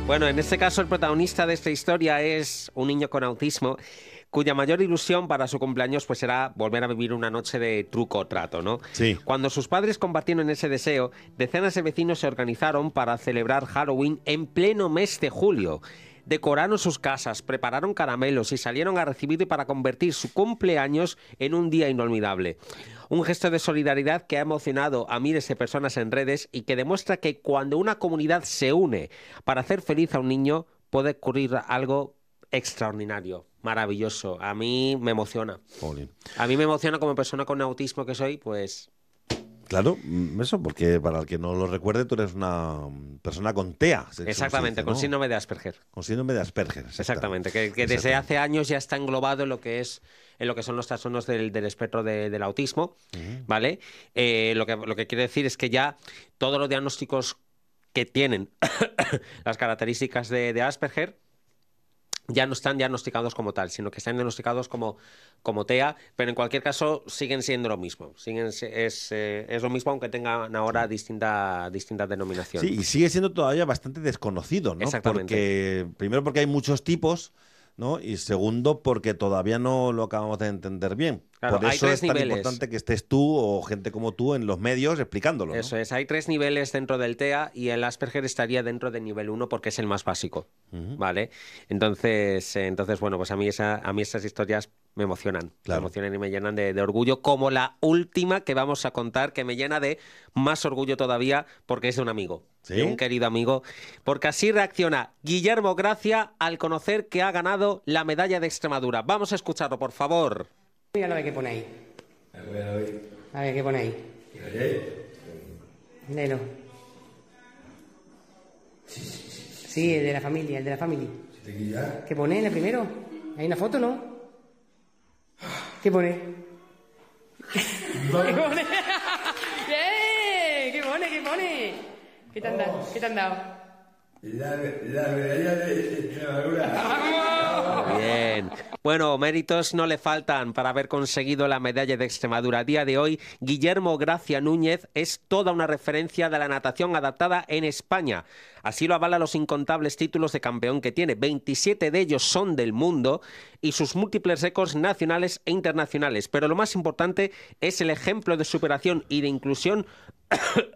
Bueno, en este caso el protagonista de esta historia es un niño con autismo cuya mayor ilusión para su cumpleaños pues será volver a vivir una noche de truco o trato, ¿no? Sí. Cuando sus padres compartieron ese deseo, decenas de vecinos se organizaron para celebrar Halloween en pleno mes de julio. Decoraron sus casas, prepararon caramelos y salieron a recibir para convertir su cumpleaños en un día inolvidable. Un gesto de solidaridad que ha emocionado a miles de personas en redes y que demuestra que cuando una comunidad se une para hacer feliz a un niño, puede ocurrir algo extraordinario, maravilloso. A mí me emociona. Jolín. A mí me emociona como persona con autismo que soy, pues... Claro, eso, porque para el que no lo recuerde, tú eres una persona con TEA. Exactamente, con síndrome de Asperger. Con síndrome de Asperger. Exactamente, que desde hace años ya está englobado en lo que son los trastornos del espectro del autismo, ¿vale? Lo que quiere decir es que ya todos los diagnósticos que tienen las características de Asperger ya no están diagnosticados como tal, sino que están diagnosticados como TEA, pero en cualquier caso siguen siendo lo mismo. Es lo mismo, aunque tengan ahora distinta denominación. Sí, y sigue siendo todavía bastante desconocido, ¿no? Exactamente. Primero porque hay muchos tipos, ¿no? Y segundo porque todavía no lo acabamos de entender bien. Claro, por eso hay es tres tan niveles. importante que estés tú o gente como tú en los medios explicándolo, ¿no? Eso es, hay 3 niveles dentro del TEA y el Asperger estaría dentro del nivel 1 porque es el más básico, ¿vale? Entonces, bueno, pues a mí esas historias me emocionan. Claro. Me emocionan y me llenan de orgullo, como la última que vamos a contar, que me llena de más orgullo todavía porque es de un amigo, ¿Sí? de un querido amigo, porque así reacciona Guillermo Gracia al conocer que ha ganado la medalla de Extremadura. Vamos a escucharlo, por favor. Mira a ver qué pone ahí. A ver qué pone ahí. Léelo. Sí, el de la familia, el de la familia. ¿Qué pone en el primero? ¿Hay una foto, no? ¿Qué pone? ¿Qué pone? ¡Eh! ¿Qué pone? ¿Qué pone? ¿Qué te han dado? ¿Qué te han dado? La medalla de Extremadura. Bien. Bueno, méritos no le faltan para haber conseguido la medalla de Extremadura. A día de hoy, Guillermo Gracia Núñez es toda una referencia de la natación adaptada en España. Así lo avalan los incontables títulos de campeón que tiene. 27 de ellos son del mundo y sus múltiples récords nacionales e internacionales. Pero lo más importante es el ejemplo de superación y de inclusión